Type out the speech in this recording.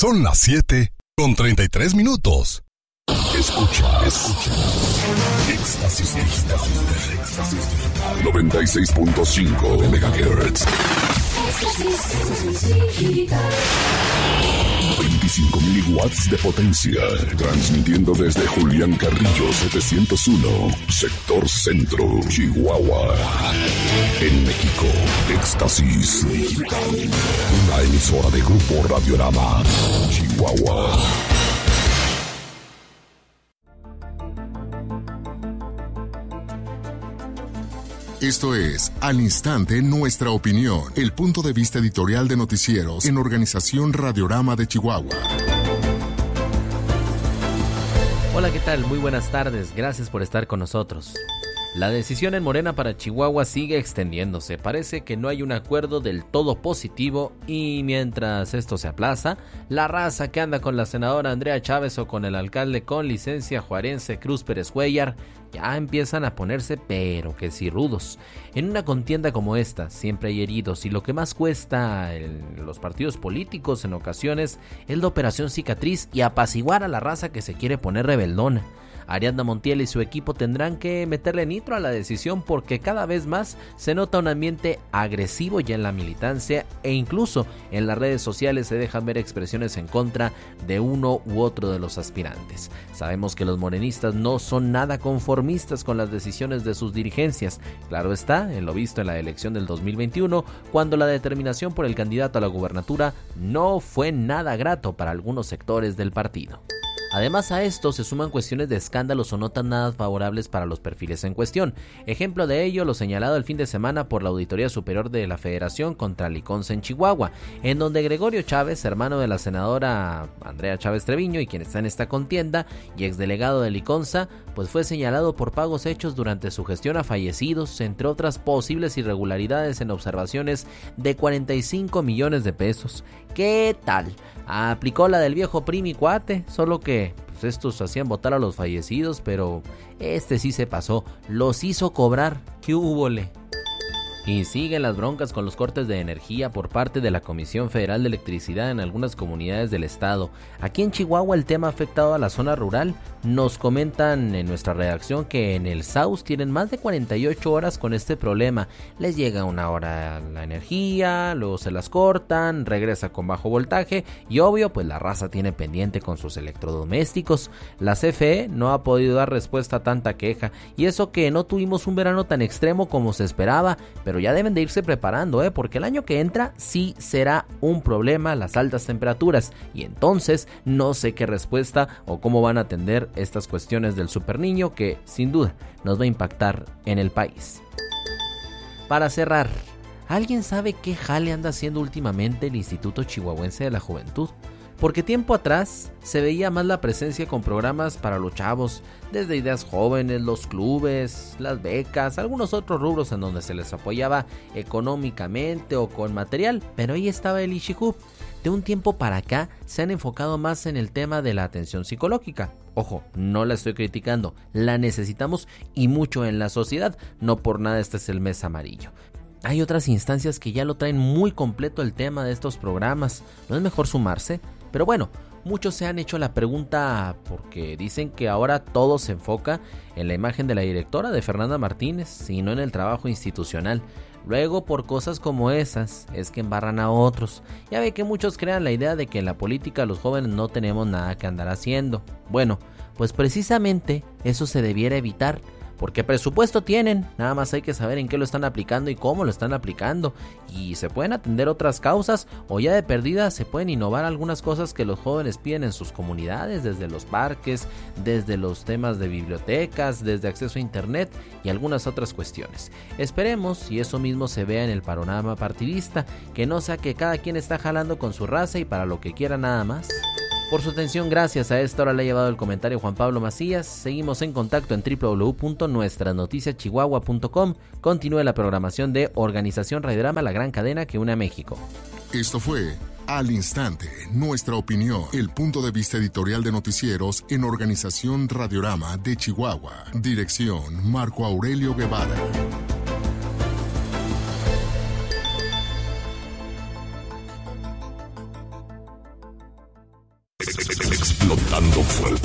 Son las 7:33. Escucha. Éxtasis Digital. 96.5 de MHz. 25 miliwatts de potencia. Transmitiendo desde Julián Carrillo 701, sector centro, Chihuahua. En México, Éxtasis Digital. Una emisora de Grupo Radiorama, Chihuahua. Esto es Al Instante Nuestra Opinión, el punto de vista editorial de noticieros en Organización Radiorama de Chihuahua. Hola, ¿qué tal? Muy buenas tardes, gracias por estar con nosotros. La decisión en Morena para Chihuahua sigue extendiéndose. Parece que no hay un acuerdo del todo positivo y mientras esto se aplaza, la raza que anda con la senadora Andrea Chávez o con el alcalde con licencia juarense Cruz Pérez Cuellar ya empiezan a ponerse pero que sí rudos. En una contienda como esta siempre hay heridos y lo que más cuesta en los partidos políticos en ocasiones es la operación cicatriz y apaciguar a la raza que se quiere poner rebeldona. Ariadna Montiel y su equipo tendrán que meterle nitro a la decisión porque cada vez más se nota un ambiente agresivo ya en la militancia e incluso en las redes sociales se dejan ver expresiones en contra de uno u otro de los aspirantes. Sabemos que los morenistas no son nada conformistas con las decisiones de sus dirigencias. Claro está, en lo visto en la elección del 2021, cuando la determinación por el candidato a la gubernatura no fue nada grato para algunos sectores del partido. Además a esto se suman cuestiones de escándalos o no tan nada favorables para los perfiles en cuestión. Ejemplo de ello lo señalado el fin de semana por la Auditoría Superior de la Federación contra Liconza en Chihuahua, en donde Gregorio Chávez, hermano de la senadora Andrea Chávez Treviño y quien está en esta contienda y exdelegado de Liconza, pues fue señalado por pagos hechos durante su gestión a fallecidos, entre otras posibles irregularidades en observaciones de 45 millones de pesos. ¿Qué tal? Aplicó la del viejo primi cuate, solo que pues estos hacían votar a los fallecidos, pero este sí se pasó, los hizo cobrar. ¿Qué húbole? Y siguen las broncas con los cortes de energía por parte de la Comisión Federal de Electricidad en algunas comunidades del estado. Aquí en Chihuahua el tema ha afectado a la zona rural. Nos comentan en nuestra redacción que en el SAUS tienen más de 48 horas con este problema. Les llega una hora la energía, luego se las cortan, regresa con bajo voltaje y obvio pues la raza tiene pendiente con sus electrodomésticos. La CFE no ha podido dar respuesta a tanta queja y eso que no tuvimos un verano tan extremo como se esperaba, pero ya deben de irse preparando, porque el año que entra sí será un problema las altas temperaturas y entonces no sé qué respuesta o cómo van a atender estas cuestiones del super niño que sin duda nos va a impactar en el país. Para cerrar, ¿alguien sabe qué jale anda haciendo últimamente el Instituto Chihuahuense de la Juventud? Porque tiempo atrás se veía más la presencia con programas para los chavos, desde ideas jóvenes, los clubes, las becas, algunos otros rubros en donde se les apoyaba económicamente o con material, pero ahí estaba el Ishihub. De un tiempo para acá se han enfocado más en el tema de la atención psicológica. Ojo, no la estoy criticando, la necesitamos y mucho en la sociedad, no por nada este es el mes amarillo. Hay otras instancias que ya lo traen muy completo el tema de estos programas, ¿no es mejor sumarse? Pero bueno, muchos se han hecho la pregunta porque dicen que ahora todo se enfoca en la imagen de la directora de Fernanda Martínez y no en el trabajo institucional. Luego por cosas como esas es que embarran a otros. Ya ve que muchos crean la idea de que en la política los jóvenes no tenemos nada que andar haciendo. Bueno, pues precisamente eso se debiera evitar. Porque presupuesto tienen, nada más hay que saber en qué lo están aplicando y cómo lo están aplicando. Y se pueden atender otras causas o ya de perdida se pueden innovar algunas cosas que los jóvenes piden en sus comunidades, desde los parques, desde los temas de bibliotecas, desde acceso a internet y algunas otras cuestiones. Esperemos y eso mismo se vea en el panorama partidista, que no sea que cada quien está jalando con su raza y para lo que quiera nada más. Por su atención, gracias. A esta hora le ha llevado el comentario Juan Pablo Macías. Seguimos en contacto en www.nuestranoticiaschihuahua.com. Continúe la programación de Organización Radiorama, la gran cadena que une a México. Esto fue Al Instante, Nuestra Opinión, el punto de vista editorial de noticieros en Organización Radiorama de Chihuahua. Dirección Marco Aurelio Guevara. Explotando fuerte.